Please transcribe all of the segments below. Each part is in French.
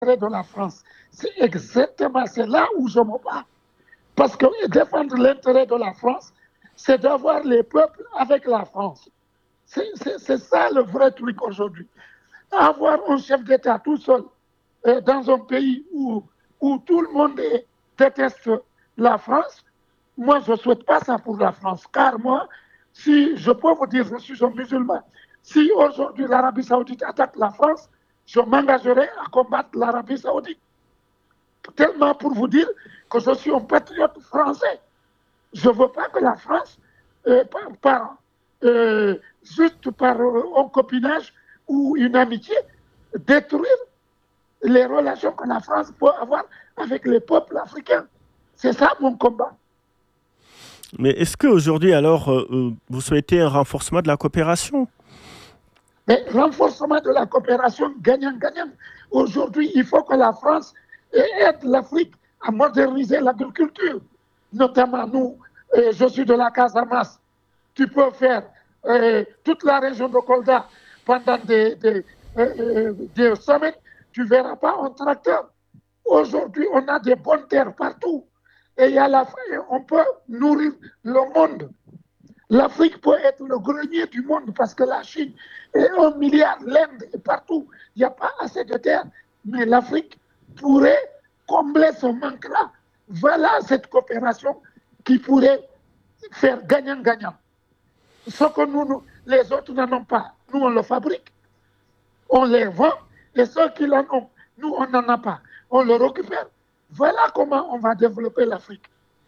de la France. C'est exactement, c'est là où je me bats. Parce que défendre l'intérêt de la France, c'est d'avoir les peuples avec la France. C'est ça le vrai truc aujourd'hui. Avoir un chef d'État tout seul dans un pays où tout le monde déteste la France, moi, je ne souhaite pas ça pour la France. Car moi, si je peux vous dire, je suis un musulman, si aujourd'hui l'Arabie Saoudite attaque la France, je m'engagerai à combattre l'Arabie Saoudite. Tellement pour vous dire que je suis un patriote français. Je ne veux pas que la France, juste par un copinage ou une amitié, détruire les relations que la France peut avoir avec les peuples africains. C'est ça mon combat. Mais est-ce qu'aujourd'hui, alors, vous souhaitez un renforcement de la coopération? Mais renforcement de la coopération gagnant-gagnant. Aujourd'hui, il faut que la France aide l'Afrique à moderniser l'agriculture. Notamment, nous, je suis de la Casamance. Tu peux faire toute la région de Kolda pendant des semaines, tu ne verras pas un tracteur. Aujourd'hui, on a des bonnes terres partout. Et il y a on peut nourrir le monde. L'Afrique peut être le grenier du monde parce que la Chine est 1 milliard, l'Inde est partout. Il n'y a pas assez de terre. Mais l'Afrique pourrait combler ce manque-là. Voilà cette coopération qui pourrait faire gagnant-gagnant. Ce que les autres n'en ont pas, nous on le fabrique, on les vend, et ceux qui l'en ont, nous on n'en a pas, on le récupère. Voilà comment on va développer l'Afrique.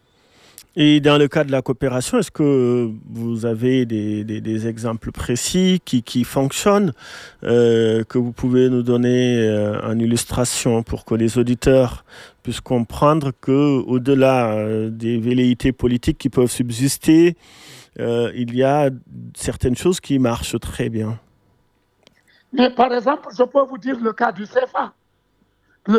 Et dans le cas de la coopération, est-ce que vous avez des exemples précis qui fonctionnent, que vous pouvez nous donner en illustration pour que les auditeurs puissent comprendre qu'au-delà des velléités politiques qui peuvent subsister, il y a certaines choses qui marchent très bien? Mais par exemple, je peux vous dire le cas du CFA. Le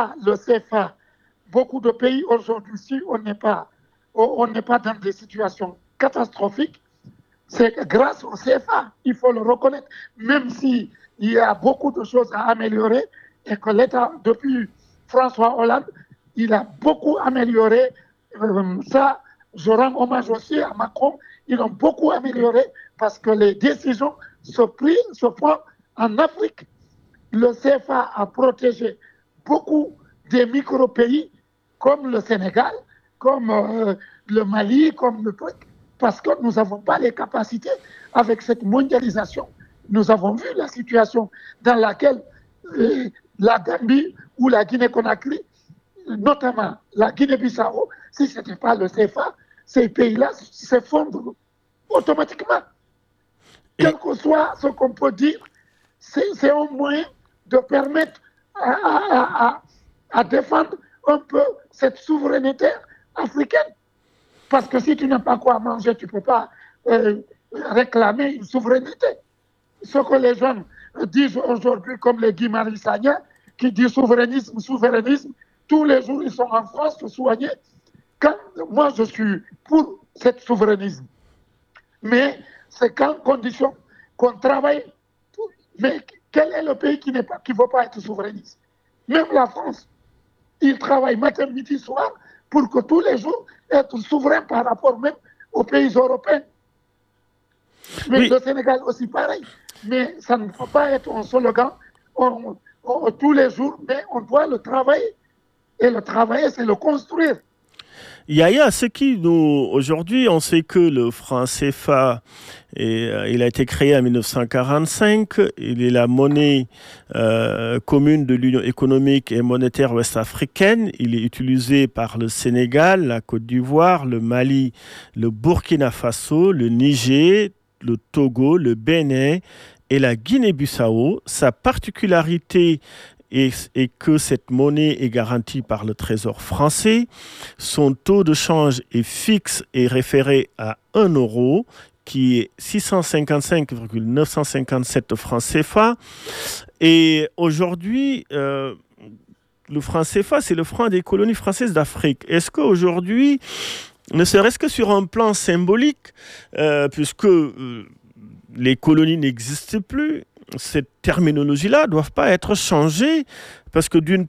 CFA, beaucoup de pays aujourd'hui, si on n'est pas dans des situations catastrophiques, c'est grâce au CFA, il faut le reconnaître, même s'il y a beaucoup de choses à améliorer et que l'État, depuis François Hollande, il a beaucoup amélioré ça. Je rends hommage aussi à Macron, ils ont beaucoup amélioré parce que les décisions se prennent en Afrique. Le CFA a protégé beaucoup des micro-pays comme le Sénégal, comme le Mali, comme le truc, parce que nous n'avons pas les capacités avec cette mondialisation. Nous avons vu la situation dans laquelle la Gambie ou la Guinée-Conakry, notamment la Guinée-Bissau, si ce n'était pas le CFA, ces pays-là s'effondrent automatiquement. Quel que soit ce qu'on peut dire, c'est un moyen de permettre à défendre un peu cette souveraineté africaine. Parce que si tu n'as pas quoi manger, tu ne peux pas réclamer une souveraineté. Ce que les gens disent aujourd'hui, comme les Guy Marius Sagna, qui dit souverainisme, tous les jours ils sont en France pour soigner. Moi, je suis pour cette souverainisme. Mais c'est qu'en condition qu'on travaille. Mais quel est le pays qui ne veut pas être souverainiste? Même la France, il travaille matin, midi, soir pour que tous les jours être souverain par rapport même aux pays européens. Mais oui. Le Sénégal aussi pareil. Mais ça ne faut pas être un slogan tous les jours, mais on doit le travailler. Et le travailler, c'est le construire. Yaya, ce qui nous aujourd'hui, on sait que le franc CFA, il a été créé en 1945. Il est la monnaie commune de l'Union économique et monétaire ouest-africaine. Il est utilisé par le Sénégal, la Côte d'Ivoire, le Mali, le Burkina Faso, le Niger, le Togo, le Bénin et la Guinée-Bissau. Sa particularité et que cette monnaie est garantie par le Trésor français. Son taux de change est fixe et référé à 1 euro, qui est 655,957 francs CFA. Et aujourd'hui, le franc CFA, c'est le franc des colonies françaises d'Afrique. Est-ce qu'aujourd'hui, ne serait-ce que sur un plan symbolique, puisque les colonies n'existent plus, cette terminologie-là ne doit pas être changée Parce que d'une